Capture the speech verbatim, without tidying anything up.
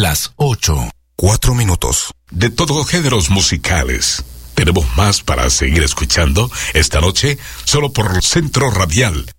las ocho. Cuatro minutos. De todos géneros musicales. Tenemos más para seguir escuchando esta noche, solo por Centro Radial